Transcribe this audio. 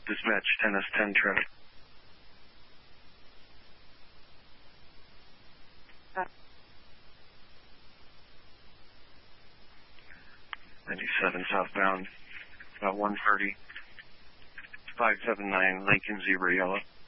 Dispatch 10S10 traffic. 97 southbound, about 130, 579 Lincoln Zebra Yellow.